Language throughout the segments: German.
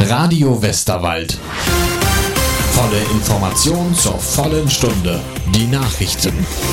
Radio Westerwald. Volle Information zur vollen Stunde. Die Nachrichten.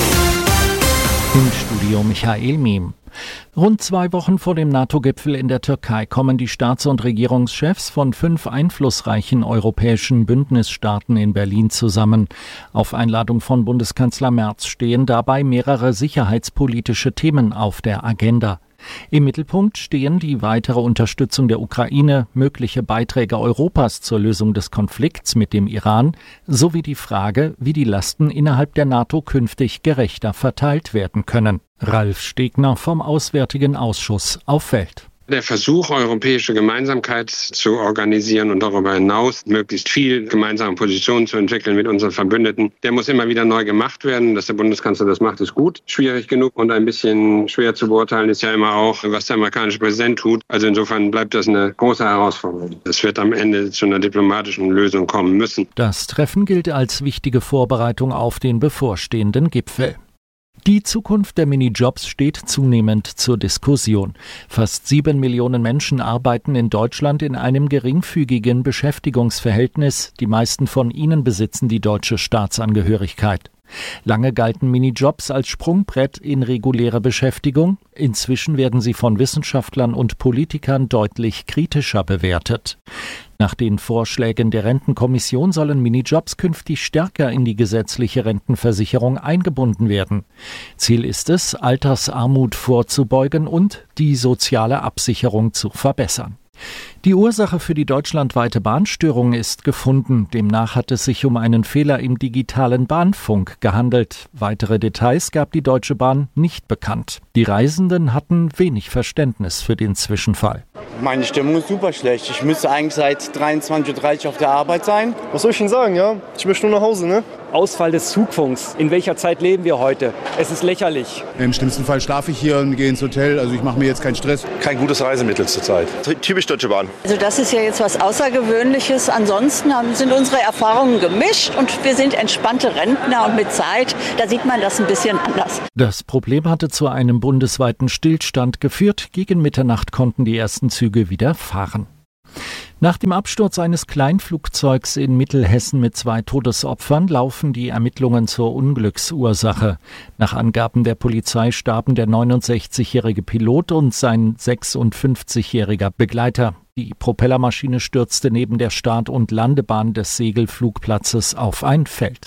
Im Studio Michael Miem. Rund 2 Wochen vor dem NATO-Gipfel in der Türkei kommen die Staats- und Regierungschefs von 5 einflussreichen europäischen Bündnisstaaten in Berlin zusammen. Auf Einladung von Bundeskanzler Merz stehen dabei mehrere sicherheitspolitische Themen auf der Agenda. Im Mittelpunkt stehen die weitere Unterstützung der Ukraine, mögliche Beiträge Europas zur Lösung des Konflikts mit dem Iran sowie die Frage, wie die Lasten innerhalb der NATO künftig gerechter verteilt werden können. Ralf Stegner vom Auswärtigen Ausschuss auf Welt. Der Versuch, europäische Gemeinsamkeit zu organisieren und darüber hinaus möglichst viel gemeinsame Positionen zu entwickeln mit unseren Verbündeten, der muss immer wieder neu gemacht werden. Dass der Bundeskanzler das macht, ist gut. Schwierig genug und ein bisschen schwer zu beurteilen ist ja immer auch, was der amerikanische Präsident tut. Also insofern bleibt das eine große Herausforderung. Es wird am Ende zu einer diplomatischen Lösung kommen müssen. Das Treffen gilt als wichtige Vorbereitung auf den bevorstehenden Gipfel. Die Zukunft der Minijobs steht zunehmend zur Diskussion. Fast 7 Millionen Menschen arbeiten in Deutschland in einem geringfügigen Beschäftigungsverhältnis. Die meisten von ihnen besitzen die deutsche Staatsangehörigkeit. Lange galten Minijobs als Sprungbrett in reguläre Beschäftigung. Inzwischen werden sie von Wissenschaftlern und Politikern deutlich kritischer bewertet. Nach den Vorschlägen der Rentenkommission sollen Minijobs künftig stärker in die gesetzliche Rentenversicherung eingebunden werden. Ziel ist es, Altersarmut vorzubeugen und die soziale Absicherung zu verbessern. Die Ursache für die deutschlandweite Bahnstörung ist gefunden. Demnach hat es sich um einen Fehler im digitalen Bahnfunk gehandelt. Weitere Details gab die Deutsche Bahn nicht bekannt. Die Reisenden hatten wenig Verständnis für den Zwischenfall. Meine Stimmung ist super schlecht. Ich müsste eigentlich seit 23:30 Uhr auf der Arbeit sein. Was soll ich Ihnen sagen, ja? Ich möchte nur nach Hause, ne? Ausfall des Zugfunks. In welcher Zeit leben wir heute? Es ist lächerlich. Im schlimmsten Fall schlafe ich hier und gehe ins Hotel. Also ich mache mir jetzt keinen Stress. Kein gutes Reisemittel zurzeit. Typisch Deutsche Bahn. Also das ist ja jetzt was Außergewöhnliches. Ansonsten sind unsere Erfahrungen gemischt und wir sind entspannte Rentner und mit Zeit, da sieht man das ein bisschen anders. Das Problem hatte zu einem bundesweiten Stillstand geführt. Gegen Mitternacht konnten die ersten Züge wieder fahren. Nach dem Absturz eines Kleinflugzeugs in Mittelhessen mit 2 Todesopfern laufen die Ermittlungen zur Unglücksursache. Nach Angaben der Polizei starben der 69-jährige Pilot und sein 56-jähriger Begleiter. Die Propellermaschine stürzte neben der Start- und Landebahn des Segelflugplatzes auf ein Feld.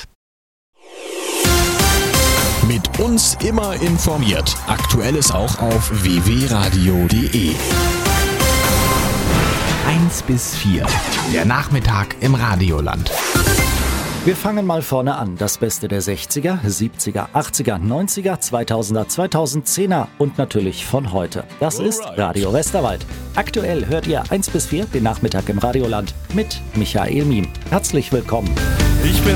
Mit uns immer informiert. Aktuelles auch auf www.radio.de. 1 bis 4. Der Nachmittag im Radioland. Wir fangen mal vorne an. Das Beste der 60er, 70er, 80er, 90er, 2000er, 2010er und natürlich von heute. Das ist Radio Westerwald. Aktuell hört ihr 1 bis 4, den Nachmittag im Radioland mit Michael Miem. Herzlich willkommen.